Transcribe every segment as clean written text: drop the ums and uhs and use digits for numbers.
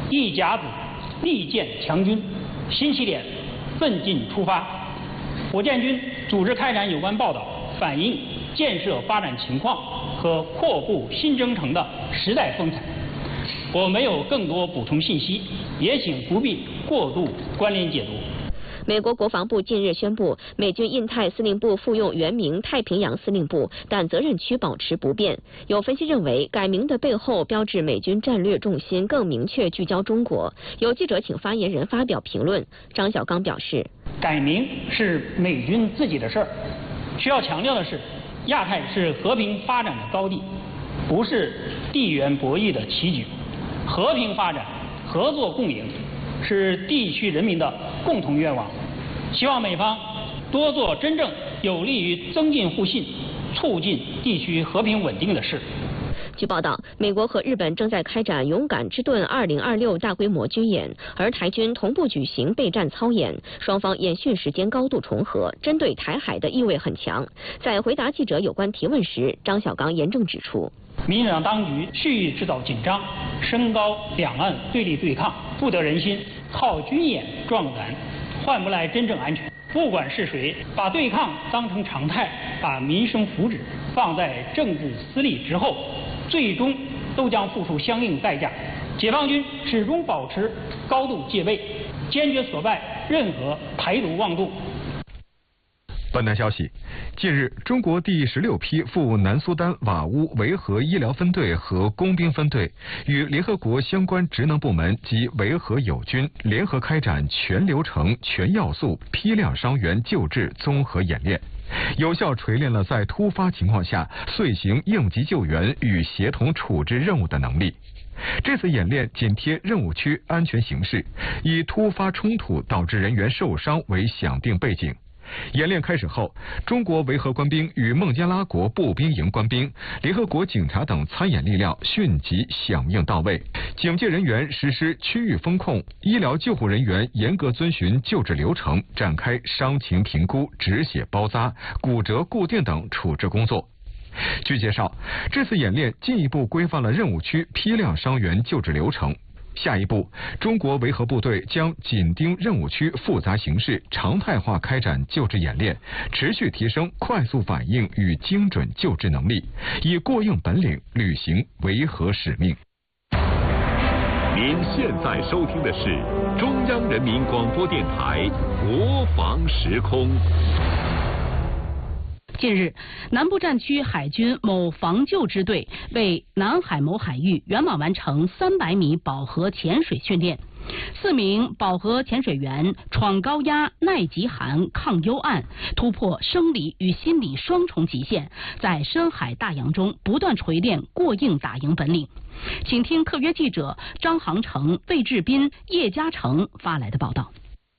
一甲子力荐强军，新起点奋进出发。火箭军组织开展有关报道，反映建设发展情况和扩步新征程的时代风采。我没有更多补充信息，也请不必过度关联解读。 美国国防部近日宣布，美军印太司令部复用原名太平洋司令部，但责任区保持不变。有分析认为，改名的背后标志美军战略重心更明确聚焦中国。有记者请发言人发表评论。张小刚表示， 改名是美军自己的事儿。需要强调的是，亚太是和平发展的高地，不是地缘博弈的棋局。和平发展、合作共赢是地区人民的共同愿望，希望美方多做真正有利于增进互信、促进地区和平稳定的事。 据报道，美国和日本正在开展勇敢之盾2026大规模军演，而台军同步举行备战操演，双方演训时间高度重合，针对台海的意味很强。在回答记者有关提问时，张小刚严正指出， 民进党当局蓄意制造紧张，升高两岸对立对抗，不得人心，靠军演壮胆，换不来真正安全。不管是谁，把对抗当成常态，把民生福祉放在政治私利之后，最终都将付出相应代价。解放军始终保持高度戒备，坚决挫败任何台独妄动。 本台消息，近日，中国第16批赴南苏丹瓦乌维和医疗分队和工兵分队与联合国相关职能部门及维和友军联合开展全流程、全要素、批量伤员救治综合演练，有效锤炼了在突发情况下遂行应急救援与协同处置任务的能力。这次演练紧贴任务区安全形势，以突发冲突导致人员受伤为响定背景。演练开始后，中国维和官兵与孟加拉国步兵营官兵、联合国警察等参演力量迅即响应到位，警戒人员实施区域风控，医疗救护人员严格遵循救治流程，展开伤情评估、止血包扎、骨折固定等处置工作。据介绍，这次演练进一步规范了任务区批量伤员救治流程。下一步，中国维和部队将紧盯任务区复杂形势，常态化开展救治演练，持续提升快速反应与精准救治能力，以过硬本领履行维和使命。 您现在收听的是中央人民广播电台国防时空。 近日，南部战区海军某防救支队为南海某海域圆满完成300米饱和潜水训练。4名饱和潜水员闯高压、耐极寒、抗幽暗，突破生理与心理双重极限，在深海大洋中不断锤炼过硬打赢本领。请听特约记者张航成、魏志斌、叶嘉诚发来的报道。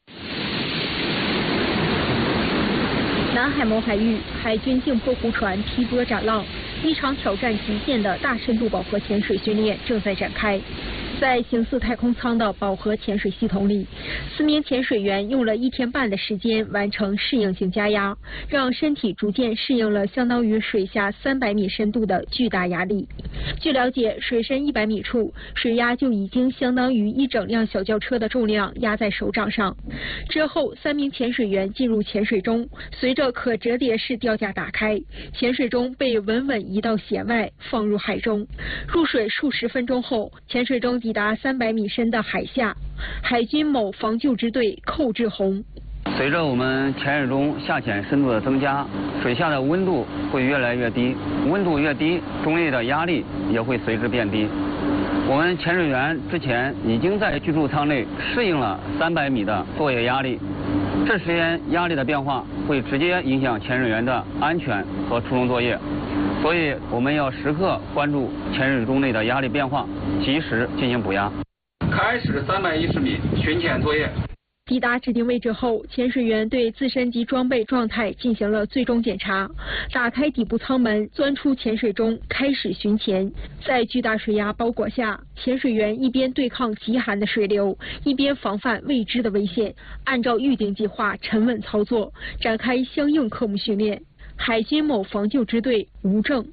南海某海域，海军镜泊湖船劈波斩浪，一场挑战极限的大深度饱和潜水训练正在展开。在形似太空舱的饱和潜水系统里，4名潜水员用了1天半的时间完成适应性加压，让身体逐渐适应了相当于水下300米深度的巨大压力。据了解，水深100米处，水压就已经相当于一整辆小轿车的重量压在手掌上。之后，3名潜水员进入潜水中，随着可折叠式吊架打开，潜水钟被稳稳移到舷外，放入海中。入水数十分钟后，潜水钟抵达300米深的海下，海军某防救支队寇志宏。 随着我们潜水钟下潜深度的增加，水下的温度会越来越低，温度越低，钟内的压力也会随之变低。我们潜水员之前已经在居住舱内适应了300米的作业压力，这时间压力的变化会直接影响潜水员的安全和出舱作业，所以我们要时刻关注潜水钟内的压力变化，及时进行补压。开始310米巡潜作业。 抵达指定位置后，潜水员对自身及装备状态进行了最终检查，打开底部舱门，钻出潜水钟，开始巡潜。在巨大水压包裹下，潜水员一边对抗极寒的水流，一边防范未知的危险，按照预定计划沉稳操作，展开相应科目训练。海军某防救支队吴正。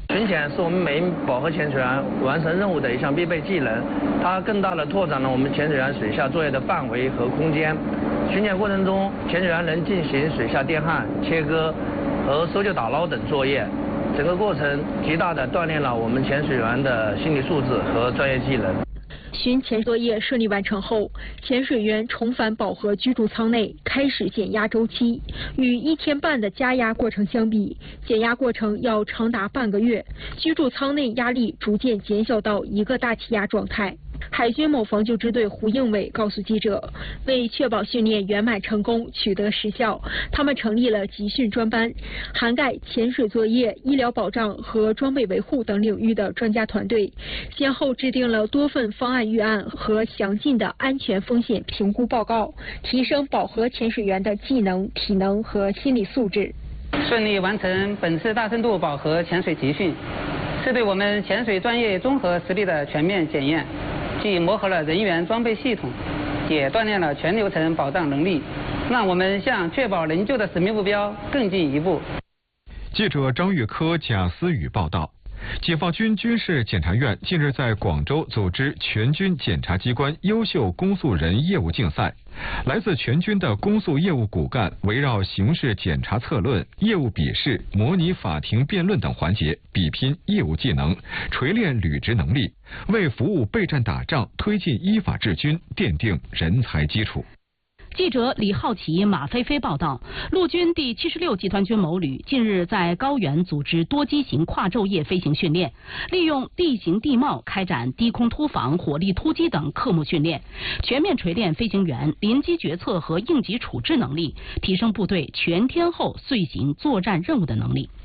巡潜是我们每一名饱和潜水员完成任务的一项必备技能，它更大的拓展了我们潜水员水下作业的范围和空间。巡潜过程中，潜水员能进行水下电焊、切割和搜救打捞等作业，整个过程极大地锻炼了我们潜水员的心理素质和专业技能。 巡潜作业顺利完成后，潜水员重返饱和居住舱内，开始减压周期。与1天半的加压过程相比，减压过程要长达半个月，居住舱内压力逐渐减小到一个大气压状态。海军某防救支队胡应伟告诉记者，为确保训练圆满成功、取得实效，他们成立了集训专班，涵盖潜水作业、医疗保障和装备维护等领域的专家团队，先后制定了多份方案预案和详尽的安全风险评估报告，提升饱和潜水员的技能、体能和心理素质。 顺利完成本次大深度饱和潜水集训，是对我们潜水专业综合实力的全面检验。既磨合了人员装备系统，也锻炼了全流程保障能力，让我们向确保能救的使命目标更进一步。 记者张玉科、贾思雨报道。解放军军事检察院近日在广州组织全军检察机关优秀公诉人业务竞赛，来自全军的公诉业务骨干围绕刑事检察策论、业务笔试、模拟法庭辩论等环节比拼业务技能，锤炼履职能力，为服务备战打仗、推进依法治军奠定人才基础。 记者李浩奇、马飞飞报道，陆军第76集团军某旅近日在高原组织多机型跨昼夜飞行训练，利用地形地貌开展低空突防、火力突击等科目训练，全面锤炼飞行员临机决策和应急处置能力，提升部队全天候遂行作战任务的能力。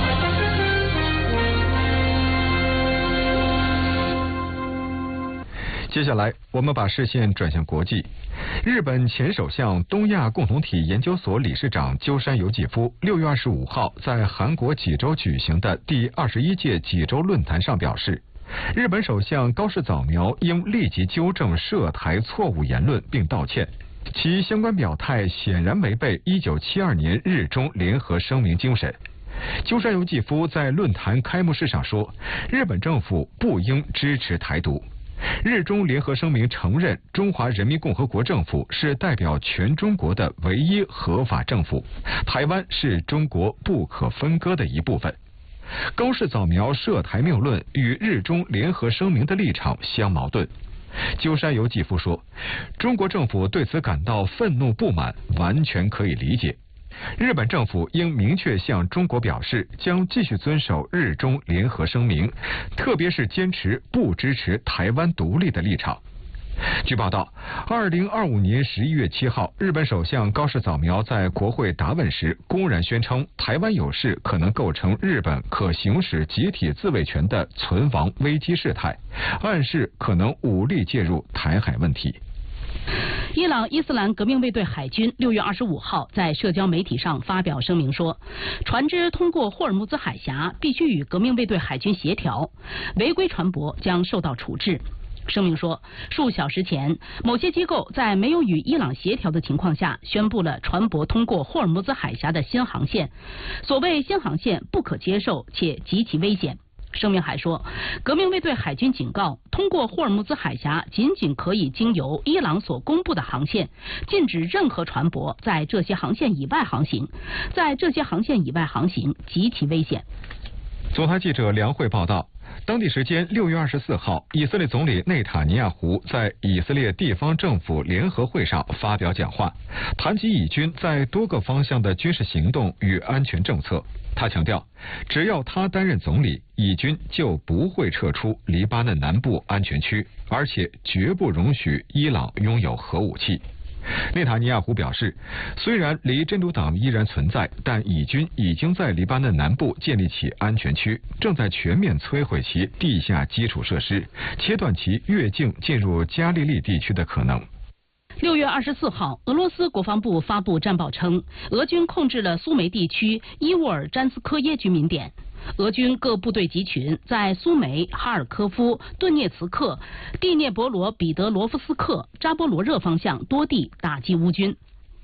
接下来，我们把视线转向国际。日本前首相、东亚共同体研究所理事长鸠山由纪夫6月25号在韩国济州举行的第21届济州论坛上表示，日本首相高市早苗应立即纠正涉台错误言论并道歉，其相关表态显然违背1972年日中联合声明精神。鸠山由纪夫在论坛开幕式上说，日本政府不应支持台独。日中联合声明承认中华人民共和国政府是代表全中国的唯一合法政府，台湾是中国不可分割的一部分。高市早苗涉台谬论与日中联合声明的立场相矛盾。鸠山由纪夫说，中国政府对此感到愤怒不满，完全可以理解。日本政府应明确向中国表示，将继续遵守日中联合声明，特别是坚持不支持台湾独立的立场。据报道，2025年11月7号，日本首相高市早苗在国会答问时公然宣称，台湾有事可能构成日本可行使集体自卫权的存亡危机事态，暗示可能武力介入台海问题。 伊朗伊斯兰革命卫队海军6月25号在社交媒体上发表声明说，船只通过霍尔木兹海峡必须与革命卫队海军协调，违规船舶将受到处置。声明说，数小时前，某些机构在没有与伊朗协调的情况下，宣布了船舶通过霍尔木兹海峡的新航线。所谓新航线不可接受且极其危险。声明还说，革命卫队海军警告，通过霍尔木兹海峡仅仅可以经由伊朗所公布的航线，禁止任何船舶在这些航线以外航行，在这些航线以外航行极其危险。 总台记者梁慧报道，当地时间6月24号，以色列总理内塔尼亚胡在以色列地方政府联合会上发表讲话，谈及以军在多个方向的军事行动与安全政策。他强调，只要他担任总理，以军就不会撤出黎巴嫩南部安全区，而且绝不容许伊朗拥有核武器。内塔尼亚胡表示，虽然离真主党依然存在，但以军已经在黎巴嫩南部建立起安全区，正在全面摧毁其地下基础设施，切断其越境进入加利利地区的可能。 6月24号，俄罗斯国防部发布战报称，俄军控制了苏梅地区伊沃尔詹斯科耶居民点。俄军各部队集群在苏梅、哈尔科夫、顿涅茨克、蒂涅博罗彼得罗夫斯克、扎波罗热方向多地打击乌军。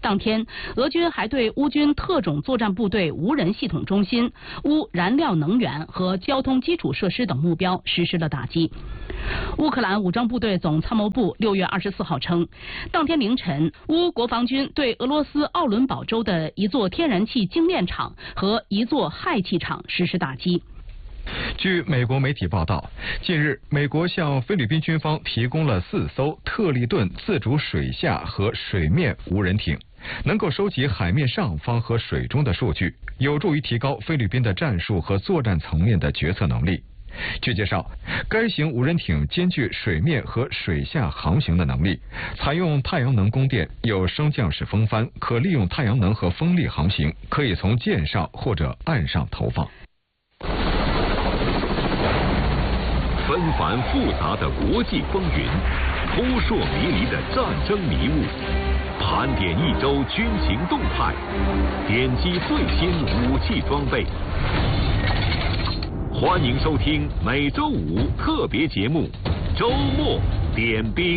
当天，俄军还对乌军特种作战部队无人系统中心、乌燃料能源和交通基础设施等目标实施了打击。乌克兰武装部队总参谋部6月24号称，当天凌晨，乌国防军对俄罗斯奥伦堡州的一座天然气精炼厂和一座氦气厂实施打击。 据美国媒体报道，近日美国向菲律宾军方提供了4艘特利顿自主水下和水面无人艇，能够收集海面上方和水中的数据，有助于提高菲律宾的战术和作战层面的决策能力。据介绍，该型无人艇兼具水面和水下航行的能力，采用太阳能供电，有升降式风帆，可利用太阳能和风力航行，可以从舰上或者岸上投放。 纷繁复杂的国际风云，扑朔迷离的战争迷雾，盘点一周军情动态，点击最新武器装备。欢迎收听每周五特别节目《周末点兵》。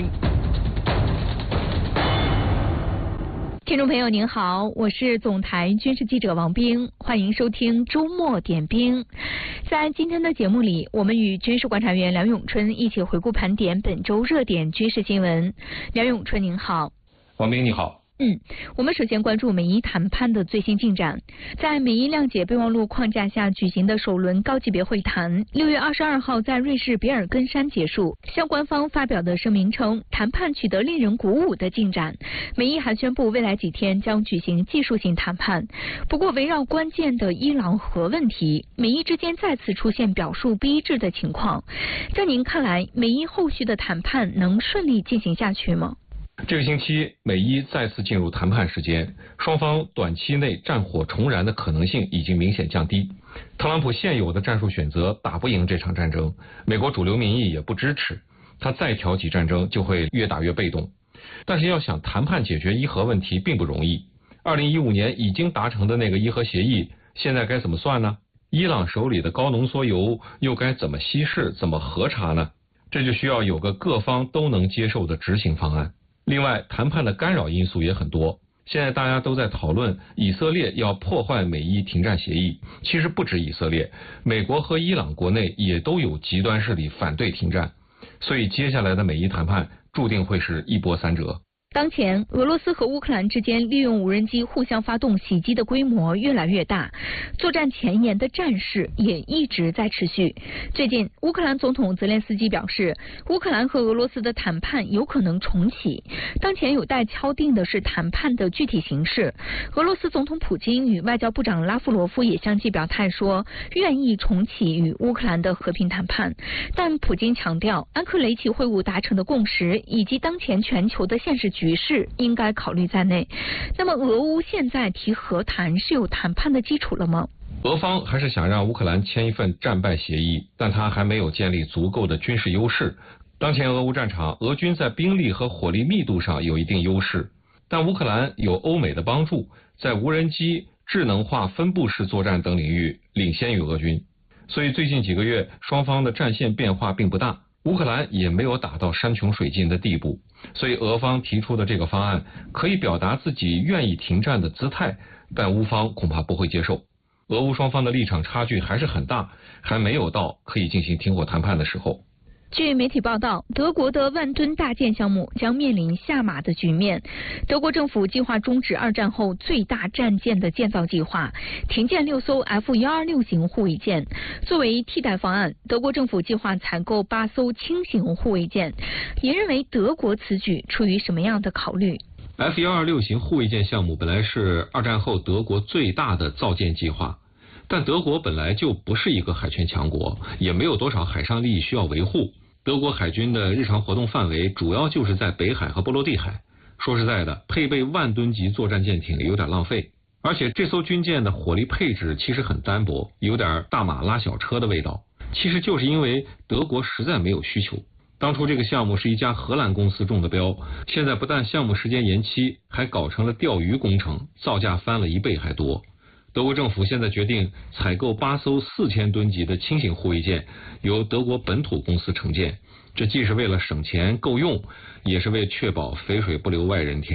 听众朋友您好，我是总台军事记者王冰，欢迎收听周末点兵。在今天的节目里，我们与军事观察员梁永春一起回顾盘点本周热点军事新闻。梁永春您好。 王冰你好。 我们首先关注美伊谈判的最新进展。在美伊谅解备忘录框架下举行的首轮高级别会谈，6月22号在瑞士比尔根山结束。相关方发表的声明称，谈判取得令人鼓舞的进展。美伊还宣布，未来几天将举行技术性谈判。不过，围绕关键的伊朗核问题，美伊之间再次出现表述不一致的情况。在您看来，美伊后续的谈判能顺利进行下去吗？ 这个星期，美伊再次进入谈判时间，双方短期内战火重燃的可能性已经明显降低。特朗普现有的战术选择打不赢这场战争，美国主流民意也不支持，他再挑起战争就会越打越被动。但是要想谈判解决伊核问题并不容易。2015年已经达成的那个伊核协议，现在该怎么算呢？伊朗手里的高浓缩铀又该怎么稀释、怎么核查呢？这就需要有个各方都能接受的执行方案。另外，谈判的干扰因素也很多。现在大家都在讨论以色列要破坏美伊停战协议，其实不止以色列，美国和伊朗国内也都有极端势力反对停战，所以接下来的美伊谈判注定会是一波三折。 当前，俄罗斯和乌克兰之间利用无人机互相发动袭击的规模越来越大，作战前沿的战事也一直在持续。最近，乌克兰总统泽连斯基表示，乌克兰和俄罗斯的谈判有可能重启。当前有待敲定的是谈判的具体形式。俄罗斯总统普京与外交部长拉夫罗夫也相继表态说，愿意重启与乌克兰的和平谈判。但普京强调，安克雷奇会晤达成的共识以及当前全球的现实局势应该考虑在内。那么俄乌现在提和谈是有谈判的基础了吗？ 俄方还是想让乌克兰签一份战败协议，但他还没有建立足够的军事优势。当前俄乌战场，俄军在兵力和火力密度上有一定优势，但乌克兰有欧美的帮助，在无人机、智能化分布式作战等领域领先于俄军。所以最近几个月双方的战线变化并不大，乌克兰也没有打到山穷水尽的地步，所以俄方提出的这个方案可以表达自己愿意停战的姿态，但乌方恐怕不会接受。俄乌双方的立场差距还是很大，还没有到可以进行停火谈判的时候。 据媒体报道，德国的万吨大舰项目将面临下马的局面。德国政府计划终止二战后最大战舰的建造计划，停建6艘 F126 型护卫舰。作为替代方案，德国政府计划采购8艘轻型护卫舰。也认为德国此举出于什么样的考虑 ？F126 型护卫舰项目本来是二战后德国最大的造舰计划，但德国本来就不是一个海权强国，也没有多少海上利益需要维护。德国海军的日常活动范围主要就是在北海和波罗的海。说实在的，配备万吨级作战舰艇有点浪费，而且这艘军舰的火力配置其实很单薄，有点大马拉小车的味道。其实就是因为德国实在没有需求。当初这个项目是一家荷兰公司中的标，现在不但项目时间延期，还搞成了钓鱼工程，造价翻了1倍还多。德国政府现在决定采购8艘4000吨级的轻型护卫舰，由德国本土公司承建。这既是为了省钱够用，也是为确保肥水不流外人田。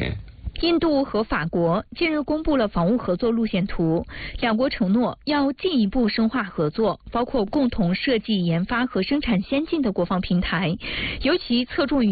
印度和法国近日公布了防务合作路线图，两国承诺要进一步深化合作，包括共同设计、研发和生产先进的国防平台，尤其侧重于